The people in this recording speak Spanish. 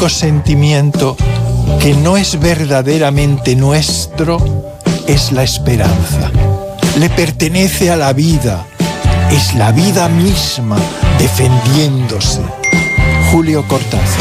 único sentimiento que no es verdaderamente nuestro es la esperanza. Le pertenece a la vida, es la vida misma defendiéndose. Julio Cortázar.